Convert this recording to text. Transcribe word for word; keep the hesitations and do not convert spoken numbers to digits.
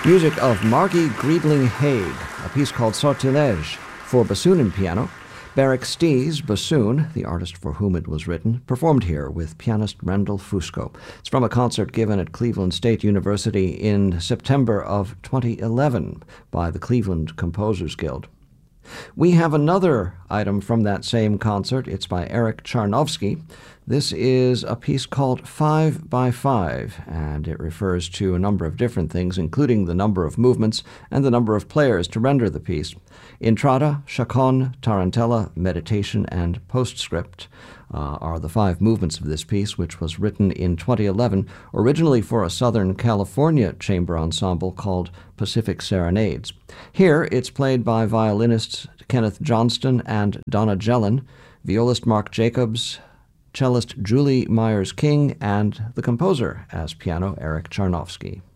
Music of Margie Greedling Haig, a piece called Sortilège, for bassoon and piano. Barrick Stees, bassoon, the artist for whom it was written, performed here with pianist Rendell Fusco. It's from a concert given at Cleveland State University in September of twenty eleven by the Cleveland Composers Guild. We have another item from that same concert. It's by Eric Charnovsky. This is a piece called Five by Five, and it refers to a number of different things, including the number of movements and the number of players to render the piece. Intrada, chaconne, tarantella, meditation, and postscript uh, are the five movements of this piece, which was written in twenty eleven, originally for a Southern California chamber ensemble called Pacific Serenades. Here, it's played by violinists Kenneth Johnston and Donna Jellin, violist Mark Jacobs, cellist Julie Myers-King, and the composer as piano, Eric Charnovsky.